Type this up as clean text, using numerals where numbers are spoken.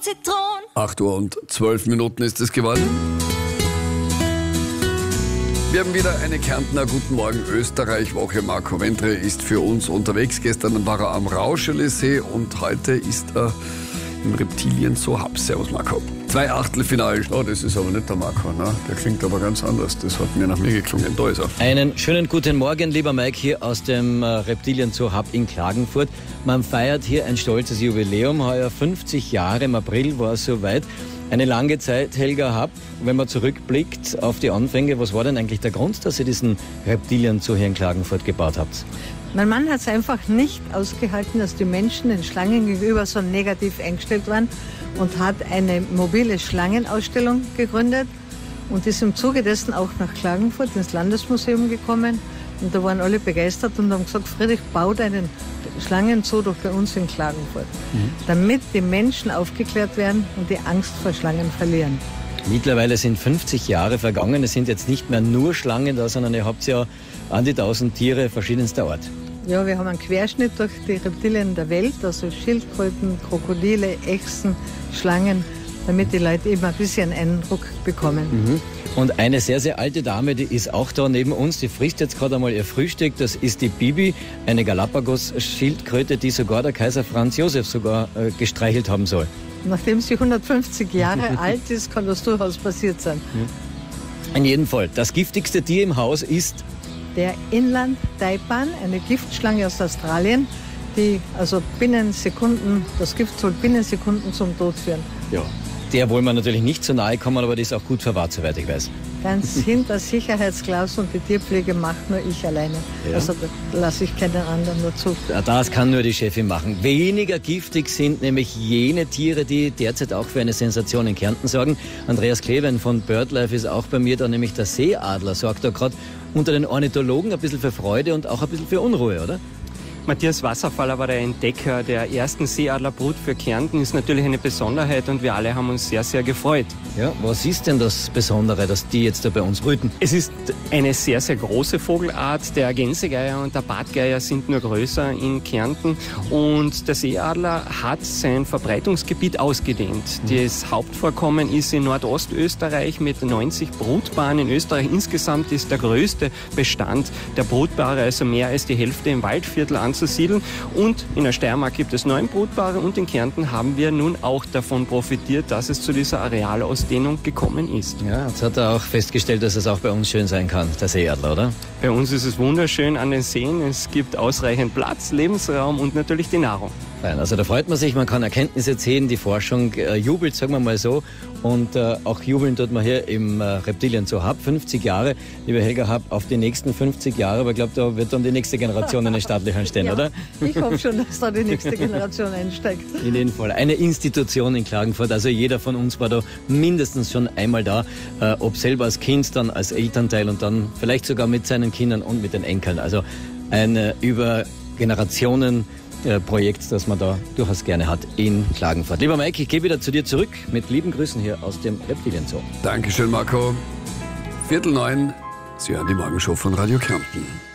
Zitron. 8:12 ist es geworden. Wir haben wieder eine Kärntner Guten Morgen Österreich-Woche. Marco Wentre ist für uns unterwegs. Gestern war er am Rauschelesee und heute ist er im Reptilien-Zoo Hub. Servus Marco. 2 Achtelfinale. Oh, das ist aber nicht der Marco, ne? Der klingt aber ganz anders. Das hat mir nach mir geklungen. Da ist er. Einen schönen guten Morgen, lieber Mike, hier aus dem Reptilien-Zoo Hub in Klagenfurt. Man feiert hier ein stolzes Jubiläum. Heuer 50 Jahre, im April war es soweit. Eine lange Zeit, Helga Hub, wenn man zurückblickt auf die Anfänge, was war denn eigentlich der Grund, dass ihr diesen Reptilien-Zoo hier in Klagenfurt gebaut habt? Mein Mann hat es einfach nicht ausgehalten, dass die Menschen den Schlangen gegenüber so negativ eingestellt waren und hat eine mobile Schlangenausstellung gegründet und ist im Zuge dessen auch nach Klagenfurt ins Landesmuseum gekommen. Und da waren alle begeistert und haben gesagt, Friedrich, baut einen Schlangenzoo doch bei uns in Klagenfurt, damit die Menschen aufgeklärt werden und die Angst vor Schlangen verlieren. Mittlerweile sind 50 Jahre vergangen. Es sind jetzt nicht mehr nur Schlangen da, sondern ihr habt ja an die 1000 Tiere verschiedenster Art. Ja, wir haben einen Querschnitt durch die Reptilien der Welt, also Schildkröten, Krokodile, Echsen, Schlangen, damit die Leute eben ein bisschen Eindruck bekommen. Und eine sehr, sehr alte Dame, die ist auch da neben uns, die frisst jetzt gerade einmal ihr Frühstück. Das ist die Bibi, eine Galapagos-Schildkröte, die sogar der Kaiser Franz Josef sogar gestreichelt haben soll. Nachdem sie 150 Jahre alt ist, kann das durchaus passiert sein. In jedem Fall, das giftigste Tier im Haus ist der Inland-Taipan, eine Giftschlange aus Australien, die also binnen Sekunden, das Gift soll binnen Sekunden zum Tod führen. Ja. Der wollen wir natürlich nicht so nahe kommen, aber die ist auch gut verwahrt, soweit ich weiß. Ganz hinter Sicherheitsglas und die Tierpflege macht nur ich alleine. Ja. Also da lasse ich keinen anderen nur zu. Das kann nur die Chefin machen. Weniger giftig sind nämlich jene Tiere, die derzeit auch für eine Sensation in Kärnten sorgen. Andreas Kleven von BirdLife ist auch bei mir da, nämlich der Seeadler sorgt da gerade unter den Ornithologen ein bisschen für Freude und auch ein bisschen für Unruhe, oder? Matthias Wasserfaller war der Entdecker der ersten Seeadlerbrut für Kärnten, ist natürlich eine Besonderheit und wir alle haben uns sehr, sehr gefreut. Ja, was ist denn das Besondere, dass die jetzt da bei uns brüten? Es ist eine sehr, sehr große Vogelart. Der Gänsegeier und der Bartgeier sind nur größer in Kärnten und der Seeadler hat sein Verbreitungsgebiet ausgedehnt. Das Hauptvorkommen ist in Nordostösterreich mit 90 Brutpaaren. In Österreich insgesamt ist der größte Bestand der Brutpaare, also mehr als die Hälfte im Waldviertel anzusiedeln. Und in der Steiermark gibt es 9 Brutpaare und in Kärnten haben wir nun auch davon profitiert, dass es zu dieser Arealausdehnung gekommen ist. Ja, jetzt hat er auch festgestellt, dass es auch bei uns schön sein kann, der Seeadler, oder? Bei uns ist es wunderschön an den Seen. Es gibt ausreichend Platz, Lebensraum und natürlich die Nahrung. Nein, also da freut man sich, man kann Erkenntnisse ziehen, die Forschung jubelt, sagen wir mal so. Und auch jubeln tut man hier im Reptilien-Zoo Hub. 50 Jahre, liebe Helga Hub, auf die nächsten 50 Jahre. Aber ich glaube, da wird dann die nächste Generation in den Startlöchern stehen, ja, oder? Ich hoffe schon, dass da die nächste Generation einsteigt. In jedem Fall. Eine Institution in Klagenfurt. Also jeder von uns war da mindestens schon einmal da. Ob selber als Kind, dann als Elternteil und dann vielleicht sogar mit seinen Kindern und mit den Enkeln. Also ein über Generationen Projekt, das man da durchaus gerne hat in Klagenfurt. Lieber Mike, ich gehe wieder zu dir zurück mit lieben Grüßen hier aus dem Reptilien-Zoo. Dankeschön, Marco. 8:45, Sie hören die Morgenshow von Radio Kärnten.